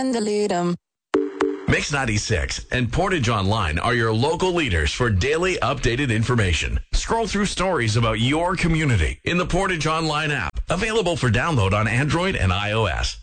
and delete them. Mix 96 and Portage Online are your local leaders for daily updated information. Scroll through stories about your community in the Portage Online app, available for download on Android and iOS.